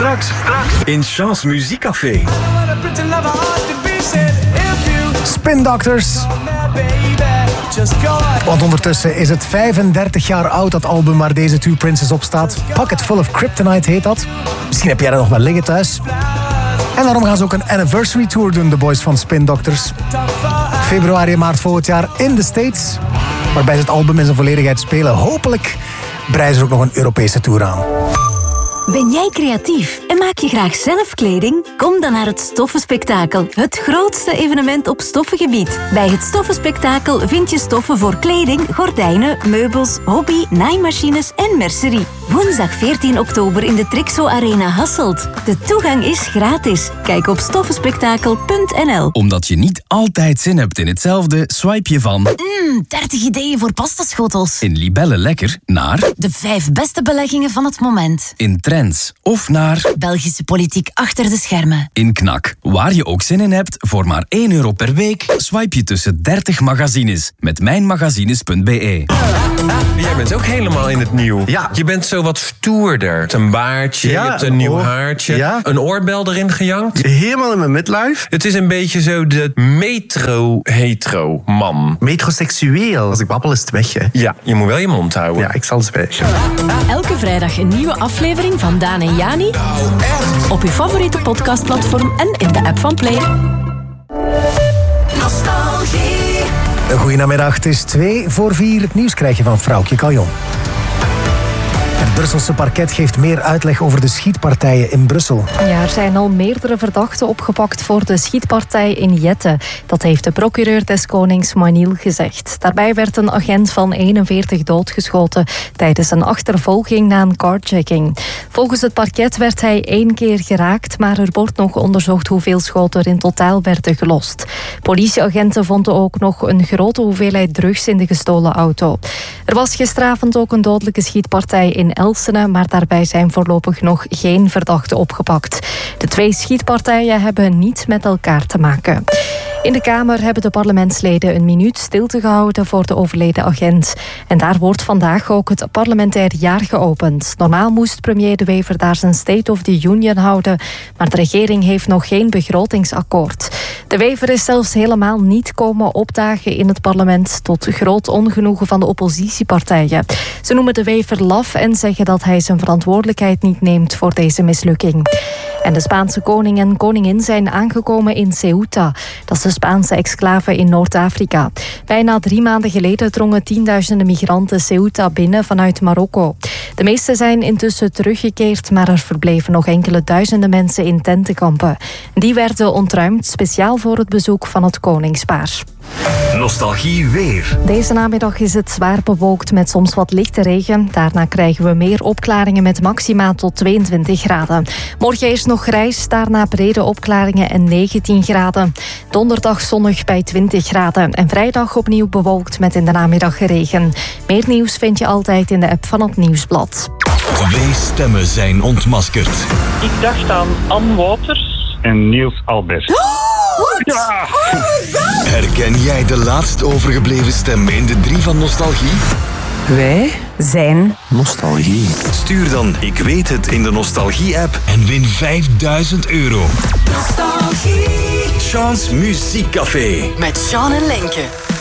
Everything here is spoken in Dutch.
Straks in Chance Muziekcafé. Spin Doctors. Want ondertussen is het 35 jaar oud, dat album waar deze Two Princes op staat. Pocket Full of Kryptonite heet dat. Misschien heb jij dat nog wel liggen thuis. En daarom gaan ze ook een anniversary tour doen, de boys van Spin Doctors. Februari en maart volgend jaar in de States. Waarbij ze het album in zijn volledigheid spelen. Hopelijk breiden ze ook nog een Europese tour aan. Ben jij creatief en maak je graag zelf kleding? Kom dan naar het Stoffenspektakel, het grootste evenement op stoffengebied. Bij het Stoffenspektakel vind je stoffen voor kleding, gordijnen, meubels, hobby, naaimachines en mercerie. Woensdag 14 oktober in de Trixo Arena Hasselt. De toegang is gratis. Kijk op stoffenspektakel.nl. Omdat je niet altijd zin hebt in hetzelfde, swipe je van 30 ideeën voor pastaschotels. in Libelle Lekker naar De 5 beste beleggingen van het moment. in Trends of naar Belgische politiek achter de schermen. in Knak. Waar je ook zin in hebt, voor maar €1 per week, swipe je tussen 30 magazines met mijnmagazines.be. Jij bent ook helemaal in het nieuw. Ja. Je bent zo wat stoerder. Je hebt een baardje, Ja, je hebt een nieuw oor. haartje. Ja. Een oorbel erin gejankt. Helemaal in mijn midlife. Het is een beetje zo de metro-hetero-man. Metroseksueel. Als ik babbel is het weg, hè. Ja, je moet wel je mond houden. Ja, ik zal zwijgen. Elke vrijdag een nieuwe aflevering van Daan en Jani. Op je favoriete podcastplatform en in de app van Play. Goedemiddag, het is 3:45. Het nieuws krijg je van Vrouwtje Caljon. Het Brusselse parket geeft meer uitleg over de schietpartijen in Brussel. Ja, er zijn al meerdere verdachten opgepakt voor de schietpartij in Jette. Dat heeft de procureur des Konings Maniel gezegd. Daarbij werd een agent van 41 doodgeschoten tijdens een achtervolging na een carjacking. Volgens het parket werd hij 1 keer geraakt, maar er wordt nog onderzocht hoeveel schoten er in totaal werden gelost. Politieagenten vonden ook nog een grote hoeveelheid drugs in de gestolen auto. Er was gisteravond ook een dodelijke schietpartij in Elsene, maar daarbij zijn voorlopig nog geen verdachten opgepakt. De 2 schietpartijen hebben niets met elkaar te maken. In de Kamer hebben de parlementsleden een minuut stilte gehouden voor de overleden agent. En daar wordt vandaag ook het parlementair jaar geopend. Normaal moest premier De Wever daar zijn State of the Union houden, maar de regering heeft nog geen begrotingsakkoord. De Wever is zelfs helemaal niet komen opdagen in het parlement, tot groot ongenoegen van de oppositiepartijen. Ze noemen De Wever laf en zeggen dat hij zijn verantwoordelijkheid niet neemt voor deze mislukking. En de Spaanse koning en koningin zijn aangekomen in Ceuta. Dat is de Spaanse exclave in Noord-Afrika. Bijna 3 maanden geleden drongen tienduizenden migranten Ceuta binnen vanuit Marokko. De meeste zijn intussen teruggekeerd, maar er verbleven nog enkele duizenden mensen in tentenkampen. Die werden ontruimd, speciaal voor het bezoek van het koningspaar. Nostalgie weer. Deze namiddag is het zwaar bewolkt met soms wat lichte regen. Daarna krijgen we meer opklaringen met maxima tot 22 graden. Morgen is nog grijs, daarna brede opklaringen en 19 graden. Donderdag zonnig bij 20 graden. En vrijdag opnieuw bewolkt met in de namiddag regen. Meer nieuws vind je altijd in de app van het Nieuwsblad. 2 stemmen zijn ontmaskerd. Ik dacht aan Ann Wouters en Niels Albert. Ja. Herken jij de laatst overgebleven stem in de 3 van Nostalgie? Wij zijn Nostalgie. Stuur dan Ik weet het in de Nostalgie-app en win €5000. Nostalgie. Chance Muziekcafé. Met Sean en Lenke.